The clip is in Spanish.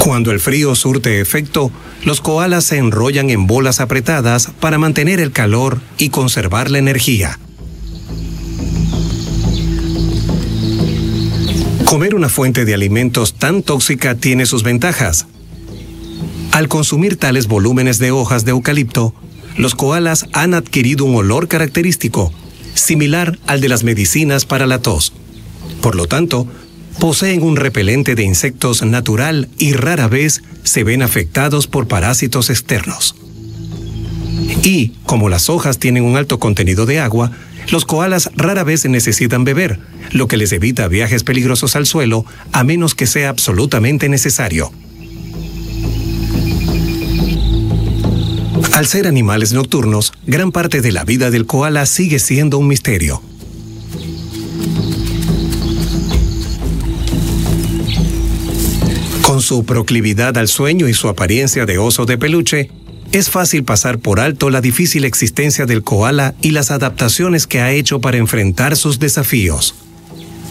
Cuando el frío surte efecto, los koalas se enrollan en bolas apretadas para mantener el calor y conservar la energía. Comer una fuente de alimentos tan tóxica tiene sus ventajas. Al consumir tales volúmenes de hojas de eucalipto, los koalas han adquirido un olor característico, similar al de las medicinas para la tos. Por lo tanto, poseen un repelente de insectos natural y rara vez se ven afectados por parásitos externos. Y, como las hojas tienen un alto contenido de agua, los koalas rara vez necesitan beber, lo que les evita viajes peligrosos al suelo, a menos que sea absolutamente necesario. Al ser animales nocturnos, gran parte de la vida del koala sigue siendo un misterio. Con su proclividad al sueño y su apariencia de oso de peluche, es fácil pasar por alto la difícil existencia del koala y las adaptaciones que ha hecho para enfrentar sus desafíos.